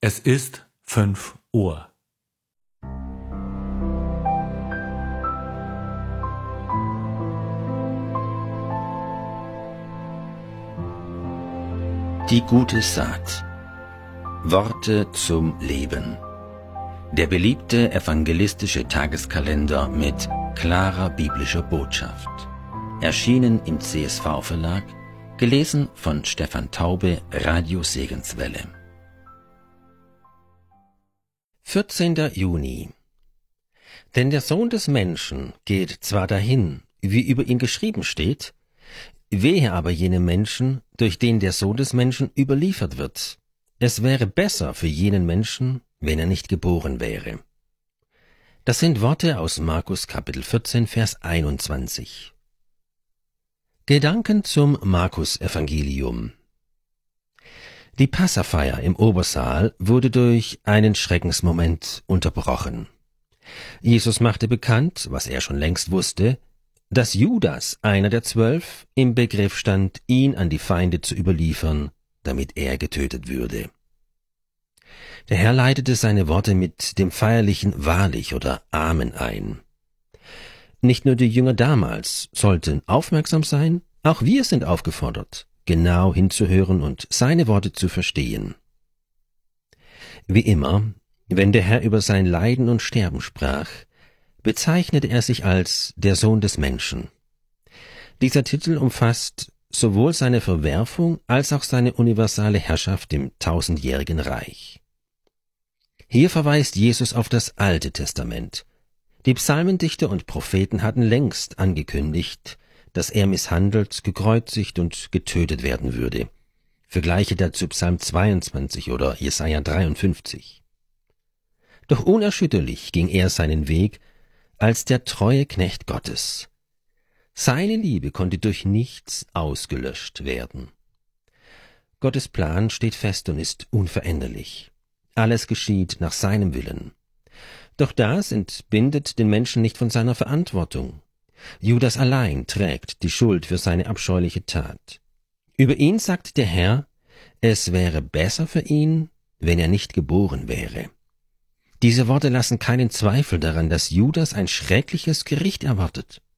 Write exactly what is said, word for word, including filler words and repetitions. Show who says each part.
Speaker 1: Es ist fünf Uhr.
Speaker 2: Die gute Saat. Worte zum Leben. Der beliebte evangelistische Tageskalender mit klarer biblischer Botschaft. Erschienen im C S V-Verlag, gelesen von Stefan Taube, Radio Segenswelle. vierzehnter Juni. Denn der Sohn des Menschen geht zwar dahin, wie über ihn geschrieben steht, wehe aber jenem Menschen, durch den der Sohn des Menschen überliefert wird. Es wäre besser für jenen Menschen, wenn er nicht geboren wäre. Das sind Worte aus Markus Kapitel vierzehn, Vers einundzwanzig. Gedanken zum Markus-Evangelium. Die Passafeier im Obersaal wurde durch einen Schreckensmoment unterbrochen. Jesus machte bekannt, was er schon längst wusste, dass Judas, einer der Zwölf, im Begriff stand, ihn an die Feinde zu überliefern, damit er getötet würde. Der Herr leitete seine Worte mit dem feierlichen Wahrlich oder Amen ein. Nicht nur die Jünger damals sollten aufmerksam sein, auch wir sind aufgefordert, genau hinzuhören und seine Worte zu verstehen. Wie immer, wenn der Herr über sein Leiden und Sterben sprach, bezeichnete er sich als der Sohn des Menschen. Dieser Titel umfasst sowohl seine Verwerfung als auch seine universale Herrschaft im tausendjährigen Reich. Hier verweist Jesus auf das Alte Testament. Die Psalmendichter und Propheten hatten längst angekündigt, dass er misshandelt, gekreuzigt und getötet werden würde. Vergleiche dazu Psalm zweiundzwanzig oder Jesaja dreiundfünfzig. Doch unerschütterlich ging er seinen Weg als der treue Knecht Gottes. Seine Liebe konnte durch nichts ausgelöscht werden. Gottes Plan steht fest und ist unveränderlich. Alles geschieht nach seinem Willen. Doch das entbindet den Menschen nicht von seiner Verantwortung. Judas allein trägt die Schuld für seine abscheuliche Tat. Über ihn sagt der Herr, es wäre besser für ihn, wenn er nicht geboren wäre. Diese Worte lassen keinen Zweifel daran, dass Judas ein schreckliches Gericht erwartet.